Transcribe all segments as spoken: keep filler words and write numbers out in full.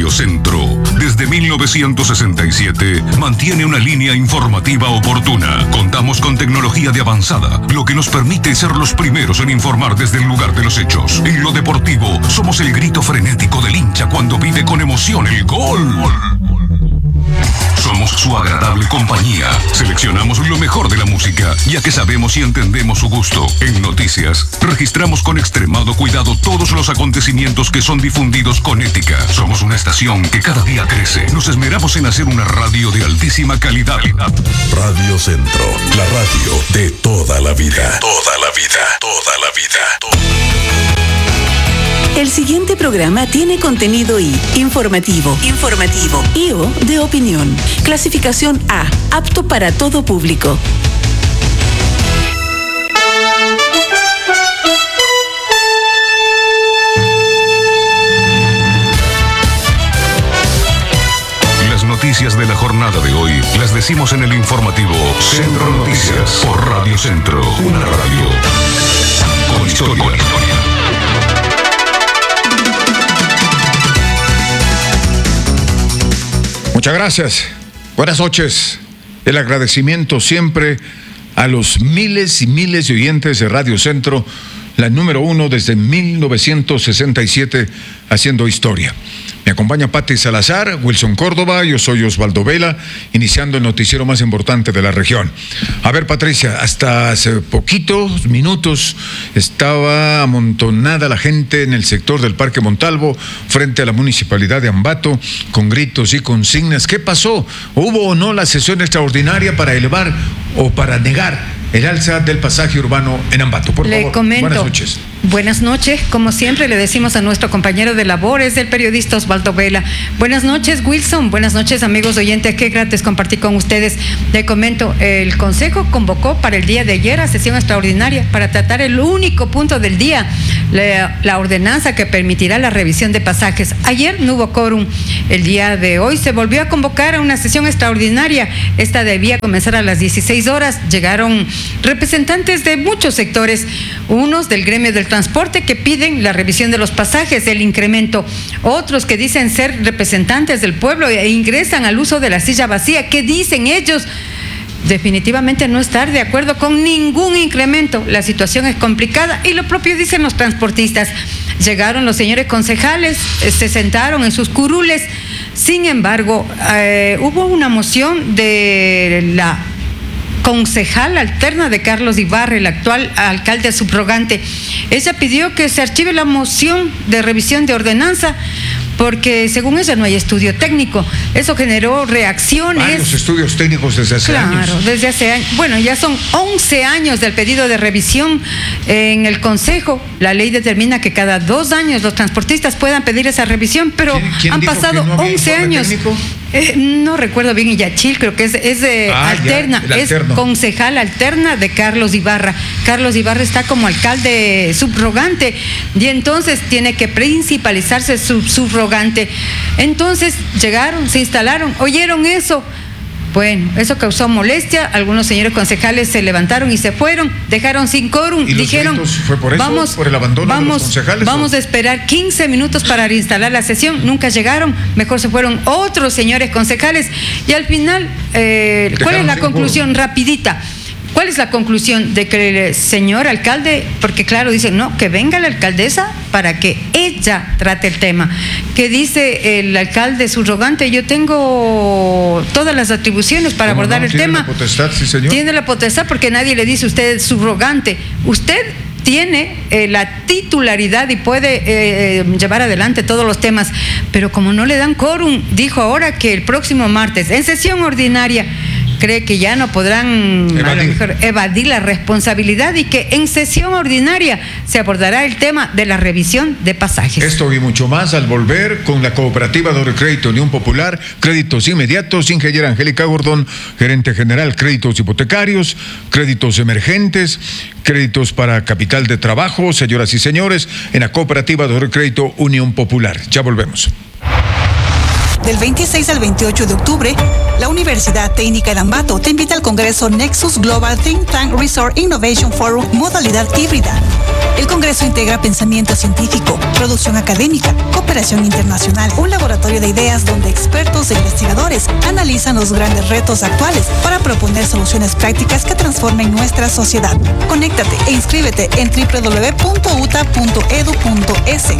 Radio Centro, desde mil novecientos sesenta y siete, mantiene una línea informativa oportuna. Contamos con tecnología de avanzada, lo que nos permite ser los primeros en informar desde el lugar de los hechos. En lo deportivo, somos el grito frenético del hincha cuando vive con emoción el gol. Somos su agradable compañía. Seleccionamos lo mejor de la música, ya que sabemos y entendemos su gusto. En noticias, registramos con extremado cuidado todos los acontecimientos que son difundidos con ética. Somos una estación que cada día crece. Nos esmeramos en hacer una radio de altísima calidad. Radio Centro, la radio de toda la vida. De toda la vida, toda la vida. Toda. El siguiente programa tiene contenido I, informativo, informativo, y O, de opinión. Clasificación A, apto para todo público. Las noticias de la jornada de hoy las decimos en el informativo Centro Noticias por Radio Centro, una radio con historia. Con historia. Muchas gracias. Buenas noches. El agradecimiento siempre a los miles y miles de oyentes de Radio Centro, la número uno desde mil novecientos sesenta y siete, haciendo historia. Me acompaña Pati Salazar, Wilson Córdoba, yo soy Osvaldo Vela, iniciando el noticiero más importante de la región. A ver, Patricia, hasta hace poquitos minutos estaba amontonada la gente en el sector del Parque Montalvo, frente a la Municipalidad de Ambato, con gritos y consignas. ¿Qué pasó? ¿Hubo o no la sesión extraordinaria para elevar o para negar el alza del pasaje urbano en Ambato? Por Le favor, comento. Buenas noches. Buenas noches, como siempre le decimos a nuestro compañero de labores, el periodista Osvaldo Vela. Buenas noches, Wilson. Buenas noches, amigos oyentes. Qué gratis compartir con ustedes. Le comento, el Consejo convocó para el día de ayer a sesión extraordinaria para tratar el único punto del día, la, la ordenanza que permitirá la revisión de pasajes. Ayer no hubo quórum. El día de hoy se volvió a convocar a una sesión extraordinaria. Esta debía comenzar a las dieciséis horas. Llegaron representantes de muchos sectores, unos del gremio del transporte que piden la revisión de los pasajes, el incremento, otros que dicen ser representantes del pueblo e ingresan al uso de la silla vacía, que dicen ellos definitivamente no estar de acuerdo con ningún incremento. La situación es complicada y lo propio dicen los transportistas. Llegaron los señores concejales, se sentaron en sus curules. Sin embargo, eh, hubo una moción de la concejal alterna de Carlos Ibarra, el actual alcalde subrogante. Ella pidió que se archive la moción de revisión de ordenanza porque según ella no hay estudio técnico. Eso generó reacciones. Varios estudios técnicos desde hace claro, años. Claro, desde hace años. Bueno, ya son once años del pedido de revisión en el Consejo. La ley determina que cada dos años los transportistas puedan pedir esa revisión, pero ¿Quién, quién han dijo pasado que no había once años. Eh, no recuerdo bien, Yachil, creo que es, es de ah, alterna, ya, es concejal alterna de Carlos Ibarra. Carlos Ibarra está como alcalde subrogante y entonces tiene que principalizarse su subrogante. Entonces llegaron, se instalaron, oyeron eso. Bueno, eso causó molestia, algunos señores concejales se levantaron y se fueron, dejaron sin quórum, ¿Y los dijeron, gritos fue por eso, vamos, por el abandono vamos, de los concejales? Vamos ¿o? a esperar quince minutos para reinstalar la sesión, nunca llegaron, mejor se fueron otros señores concejales y al final, eh, ¿cuál es la conclusión? Quórum. Rapidita. ¿Cuál es la conclusión? De que el señor alcalde, porque claro, dicen, no, que venga la alcaldesa para que ella trate el tema. Que dice el alcalde subrogante, yo tengo todas las atribuciones para abordar no? el ¿Tiene tema. La potestad, sí, señor? Tiene la potestad porque nadie le dice usted es subrogante. Usted tiene eh, la titularidad y puede eh, llevar adelante todos los temas, pero como no le dan quórum, dijo ahora que el próximo martes, en sesión ordinaria, cree que ya no podrán evadir. A lo mejor evadir la responsabilidad y que en sesión ordinaria se abordará el tema de la revisión de pasajes. Esto y mucho más al volver con la Cooperativa de Crédito Unión Popular, créditos inmediatos, ingeniera Angélica Gordón, gerente general, créditos hipotecarios, créditos emergentes, créditos para capital de trabajo, señoras y señores, en la Cooperativa de Crédito Unión Popular. Ya volvemos. Del veintiséis al veintiocho de octubre, la Universidad Técnica de Ambato te invita al Congreso Nexus Global Think Tank Resort Innovation Forum modalidad híbrida. El Congreso integra pensamiento científico, producción académica, cooperación internacional, un laboratorio de ideas donde expertos e investigadores analizan los grandes retos actuales para proponer soluciones prácticas que transformen nuestra sociedad. Conéctate e inscríbete en doble u doble u doble u punto u t a punto e d u punto es.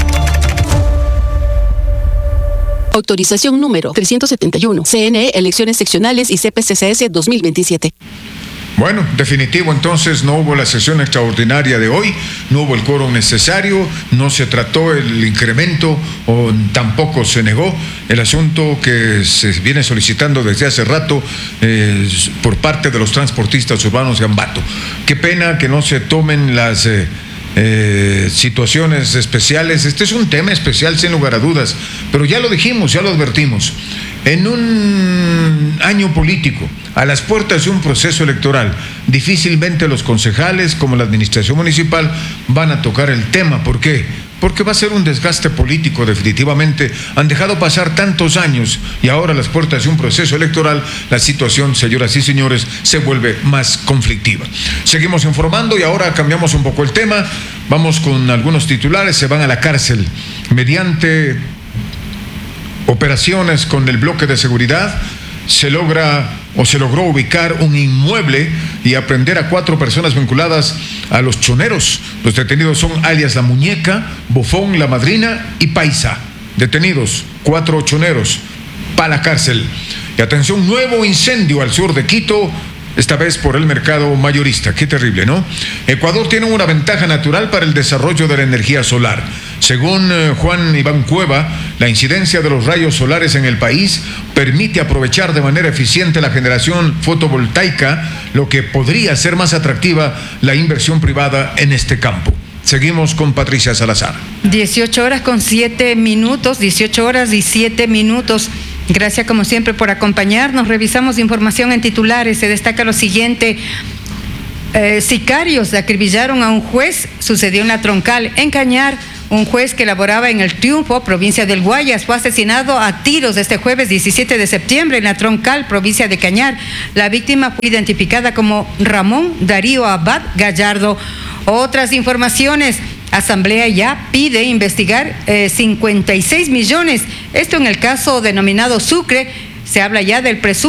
Autorización número trescientos setenta y uno. C N E, elecciones seccionales y C P C C S dos mil veintisiete. Bueno, definitivo, entonces no hubo la sesión extraordinaria de hoy, no hubo el quórum necesario, no se trató el incremento o tampoco se negó el asunto que se viene solicitando desde hace rato eh, por parte de los transportistas urbanos de Ambato. Qué pena que no se tomen las eh, eh, situaciones especiales. Este es un tema especial sin lugar a dudas, pero ya lo dijimos, ya lo advertimos. En un año político, a las puertas de un proceso electoral, difícilmente los concejales como la administración municipal van a tocar el tema. ¿Por qué? Porque va a ser un desgaste político definitivamente. Han dejado pasar tantos años y ahora a las puertas de un proceso electoral la situación, señoras y señores, se vuelve más conflictiva. Seguimos informando y ahora cambiamos un poco el tema. Vamos con algunos titulares. Se van a la cárcel mediante operaciones con el bloque de seguridad. Se logra o se logró ubicar un inmueble y aprender a cuatro personas vinculadas a los choneros. Los detenidos son alias La Muñeca, Bofón, La Madrina y Paisa. Detenidos cuatro choneros para la cárcel. Y atención, nuevo incendio al sur de Quito, esta vez por el mercado mayorista. Qué terrible, ¿no? Ecuador tiene una ventaja natural para el desarrollo de la energía solar. Según eh, Juan Iván Cueva, la incidencia de los rayos solares en el país permite aprovechar de manera eficiente la generación fotovoltaica, lo que podría ser más atractiva la inversión privada en este campo. Seguimos con Patricia Salazar. dieciocho horas con siete minutos, dieciocho horas y siete minutos. Gracias como siempre por acompañarnos. Revisamos información en titulares. Se destaca lo siguiente. Eh, sicarios acribillaron a un juez. Sucedió en La Troncal. En Cañar, un juez que laboraba en El Triunfo, provincia del Guayas, fue asesinado a tiros este jueves diecisiete de septiembre en La Troncal, provincia de Cañar. La víctima fue identificada como Ramón Darío Abad Gallardo. Otras informaciones. Asamblea ya pide investigar eh, cincuenta y seis millones. Esto en el caso denominado Sucre. Se habla ya del presunto